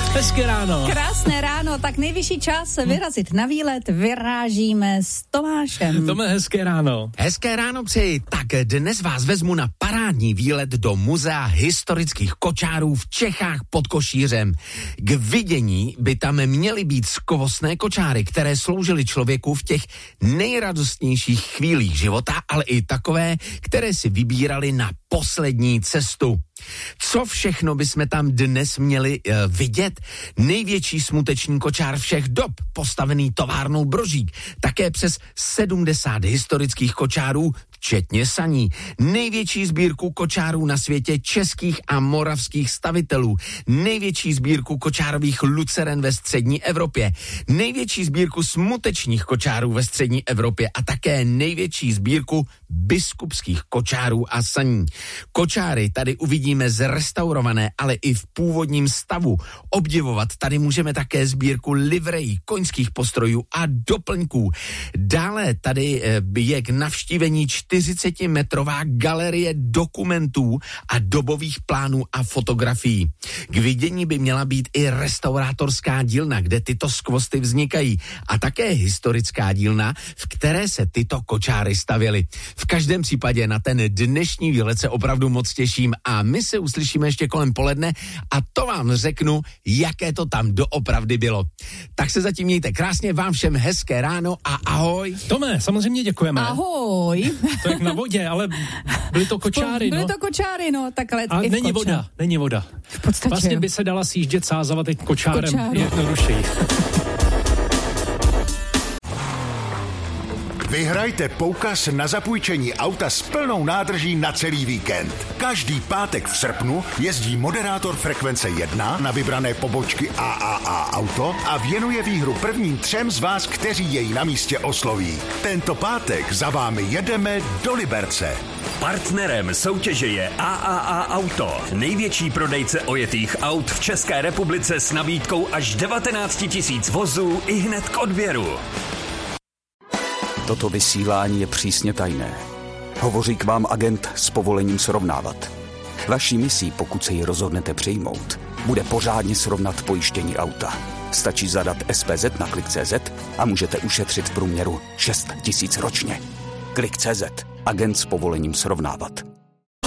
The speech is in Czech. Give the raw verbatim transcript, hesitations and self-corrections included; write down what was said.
Hezké ráno. Krásné ráno, tak nejvyšší čas se vyrazit na výlet. Vyrážíme s Tomášem. Tome, hezké ráno. Hezké ráno přeji. Tak dnes vás vezmu na parádní výlet do Muzea historických kočárů v Čechách pod Košířem. K vidění by tam měly být skvostné kočáry, které sloužily člověku v těch nejradostnějších chvílích života, ale i takové, které si vybírali na poslední cestu. Co všechno bychom tam dnes měli uh, vidět? Největší smuteční kočár všech dob, postavený továrnou Brožík, také přes sedmdesát historických kočárů, včetně saní. Největší sbírku kočárů na světě českých a moravských stavitelů. Největší sbírku kočárových luceren ve střední Evropě. Největší sbírku smutečních kočárů ve střední Evropě a také největší sbírku biskupských kočárů a saní. Kočáry tady uvidíme zrestaurované, ale i v původním stavu. Obdivovat tady můžeme také sbírku livrejí, koňských postrojů a doplňků. Dále tady je k navštívení čtyřicetimetrová galerie dokumentů a dobových plánů a fotografií. K vidění by měla být i restaurátorská dílna, kde tyto skvosty vznikají, a také historická dílna, v které se tyto kočáry stavěly. V každém případě na ten dnešní výlet se opravdu moc těším a my se uslyšíme ještě kolem poledne a to vám řeknu, jaké to tam doopravdy bylo. Tak se zatím mějte krásně, vám všem hezké ráno a ahoj. Tome, samozřejmě děkujeme. Ahoj. To jak na vodě, ale byly to kočáry, Byly no. to kočáry, no, tak ale a i v není kočár. voda, není voda. V podstatě. Vlastně by se dala sjíždět Sázava teď kočárem, Kočáru. jednodušeji. Vyhrajte poukaz na zapůjčení auta s plnou nádrží na celý víkend. Každý pátek v srpnu jezdí moderátor Frekvence jedna na vybrané pobočky A A A Auto a věnuje výhru prvním třem z vás, kteří jej na místě osloví. Tento pátek za vámi jedeme do Liberce. Partnerem soutěže je A A A Auto, největší prodejce ojetých aut v České republice s nabídkou až devatenáct tisíc vozů i hned k odběru. Toto vysílání je přísně tajné. Hovoří k vám agent s povolením srovnávat. Vaší misí, pokud se ji rozhodnete přijmout, bude pořádně srovnat pojištění auta. Stačí zadat S P Z na klik tečka cé zet a můžete ušetřit v průměru šest tisíc ročně. klik tečka cé zet. Agent s povolením srovnávat.